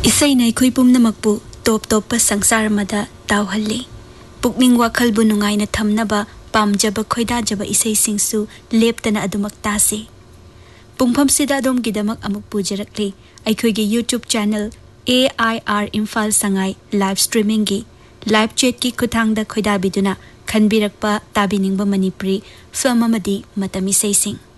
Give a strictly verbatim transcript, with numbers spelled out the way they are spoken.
Isayna aykhoy pumnamakpu top top sangsar mada tawhalli. Pukning wakhalbu nungayna thamnaba pamjaba khoidajaba isay singsu leptana adumak tasi. Pungphamsida adom-gidamak amuk pujarakli aykhoygi YouTube channel A I R Imphal Sangai live streaming gi live chat ki khuthangda khoidabiduna khanbirakpa tabiningba Manipuri film amadi matami isay sing.